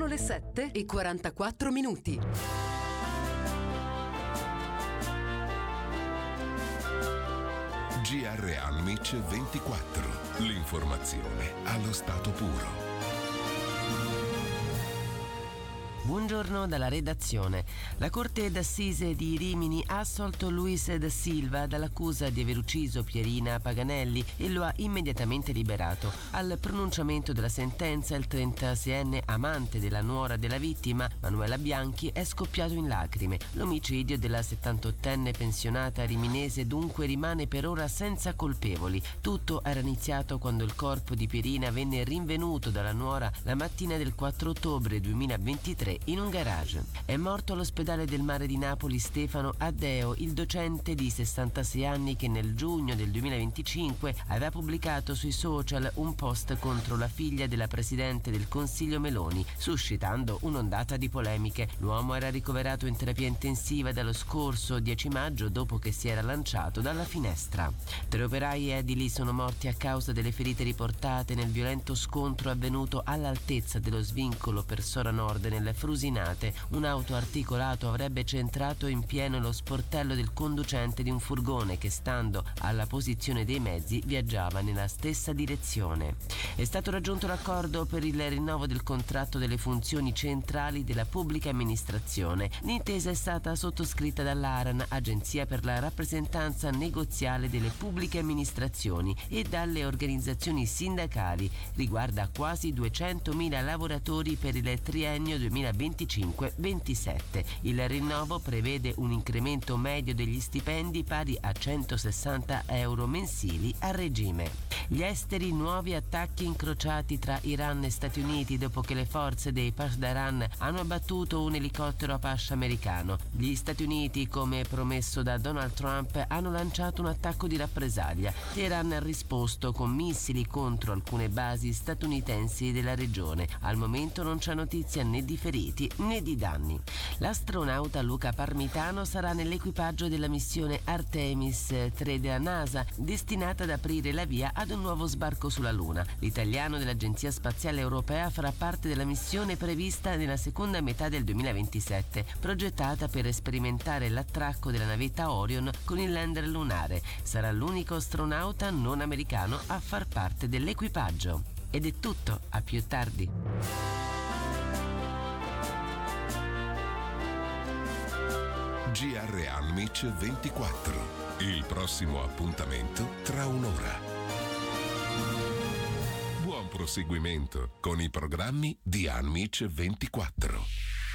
Sono le 7:44. GR Almic 24. L'informazione allo stato puro. Buongiorno dalla redazione. La Corte d'Assise di Rimini ha assolto Luis da Silva dall'accusa di aver ucciso Pierina Paganelli e lo ha immediatamente liberato. Al pronunciamento della sentenza, il 36enne amante della nuora della vittima, Manuela Bianchi, è scoppiato in lacrime. L'omicidio della 78enne pensionata riminese dunque rimane per ora senza colpevoli. Tutto era iniziato quando il corpo di Pierina venne rinvenuto dalla nuora la mattina del 4 ottobre 2023 in un garage. È morto all'ospedale del Mare di Napoli Stefano Addeo, il docente di 66 anni che nel giugno del 2025 aveva pubblicato sui social un post contro la figlia della presidente del Consiglio Meloni, suscitando un'ondata di polemiche. L'uomo era ricoverato in terapia intensiva dallo scorso 10 maggio dopo che si era lanciato dalla finestra. 3 operai edili sono morti a causa delle ferite riportate nel violento scontro avvenuto all'altezza dello svincolo per Sora Nord nelle Frusinate. Un auto articolato avrebbe centrato in pieno lo sportello del conducente di un furgone che, stando alla posizione dei mezzi, viaggiava nella stessa direzione. È stato raggiunto l'accordo per il rinnovo del contratto delle funzioni centrali della pubblica amministrazione. L'intesa è stata sottoscritta dall'ARAN, Agenzia per la rappresentanza negoziale delle pubbliche amministrazioni, e dalle organizzazioni sindacali. Riguarda quasi 200.000 lavoratori per il triennio 2025-27. Il rinnovo prevede un incremento medio degli stipendi pari a 160 euro mensili a regime. Gli esteri: nuovi attacchi incrociati tra Iran e Stati Uniti dopo che le forze dei Pasdaran hanno abbattuto un elicottero Apache americano. Gli Stati Uniti, come promesso da Donald Trump, hanno lanciato un attacco di rappresaglia. Teheran ha risposto con missili contro alcune basi statunitensi della regione. Al momento non c'è notizia né di feriti né di danni. L'astronauta Luca Parmitano sarà nell'equipaggio della missione Artemis 3 della NASA, destinata ad aprire la via ad un nuovo sbarco sulla Luna. L'italiano dell'Agenzia Spaziale Europea farà parte della missione prevista nella seconda metà del 2027, progettata per sperimentare l'attracco della navetta Orion con il lander lunare. Sarà l'unico astronauta non americano a far parte dell'equipaggio. Ed è tutto, a più tardi. GR Almic 24. Il prossimo appuntamento tra un'ora. Buon proseguimento con i programmi di Almic 24.